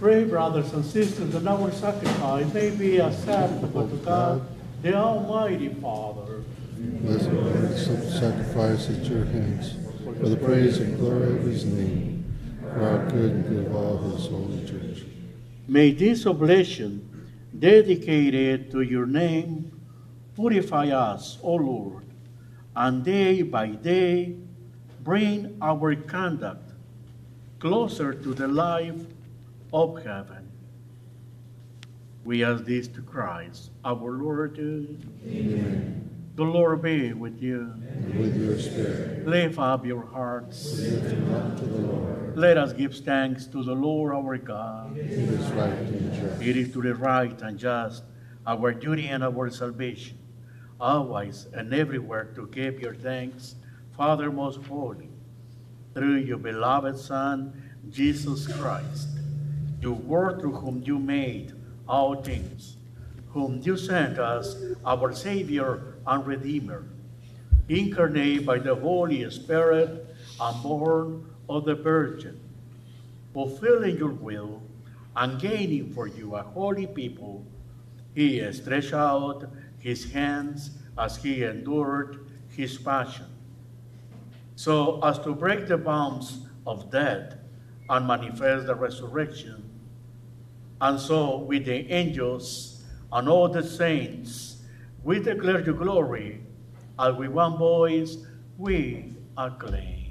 Pray, brothers and sisters, that our sacrifice may be acceptable to God, the Almighty Father. Bless Lord, accept the sacrifice at your hands, for the praise and glory of his name, for our good and good of all his holy church. May this oblation, dedicated to your name, purify us, O Lord, and day by day bring our conduct closer to the life of heaven. We ask this to Christ, our Lord. Amen. The Lord be with you. And with your spirit. Lift up your hearts. Lift them up to the Lord. Let us give thanks to the Lord our God. It is right and just. It is to the right and just, our duty and our salvation, always and everywhere to give your thanks, Father most holy, through your beloved Son, Jesus Christ, your word through whom you made all things, whom you sent us, our Savior and Redeemer, incarnate by the Holy Spirit and born of the Virgin, fulfilling your will and gaining for you a holy people, he stretched out his hands as he endured his passion, so as to break the bonds of death and manifest the resurrection. And so with the angels and all the saints, we declare your glory, and with one voice we acclaim.